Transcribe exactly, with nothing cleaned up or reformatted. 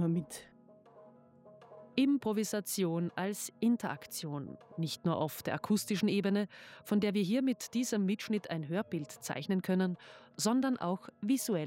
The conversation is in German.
immer mit. Improvisation als Interaktion, nicht nur auf der akustischen Ebene, von der wir hier mit diesem Mitschnitt ein Hörbild zeichnen können, sondern auch visuell